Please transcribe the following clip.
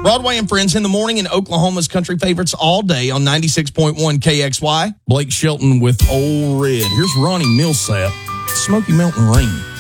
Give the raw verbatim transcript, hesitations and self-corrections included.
Broadway and Friends in the morning and Oklahoma's country favorites all day on ninety-six point one K X Y. Blake Shelton with Old Red. Here's Ronnie Millsap, Smoky Mountain Rain.